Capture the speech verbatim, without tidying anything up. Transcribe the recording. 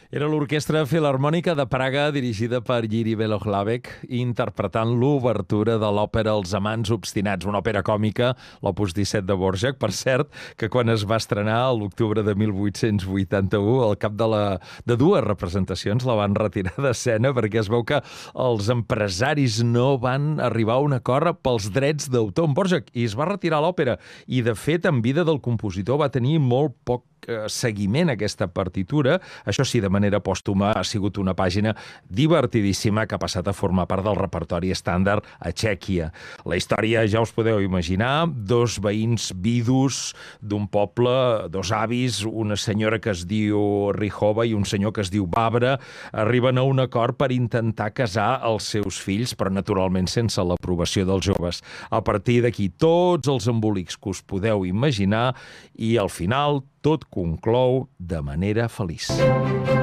Era l'Orquestra Filharmònica de Praga, dirigida per Jiří Belohlavek, interpretant l'obertura de l'òpera Els amants obstinats, una òpera còmica, l'opus disset de Dvořák, per cert, que quan es va estrenar a l'octubre de mil vuit-cents vuitanta-u, al cap de, la, de dues representacions la van retirar d'escena perquè es veu que els empresaris no van arribar a un acord pels drets d'autor en Dvořák i es va retirar l'òpera. I, de fet, en vida del compositor va tenir molt poc seguiment aquesta partitura. Això sí, de manera pòstuma ha sigut una pàgina divertidíssima que ha passat a formar part del repertori estàndard a Txèquia. La història ja us podeu imaginar, dos veïns vidus d'un poble, dos avis, una senyora que es diu Rihova i un senyor que es diu Babra, arriben a un acord per intentar casar els seus fills, però naturalment sense l'aprovació dels joves. A partir d'aquí, tots els embolics que us podeu imaginar i al final tot conclou de manera feliç.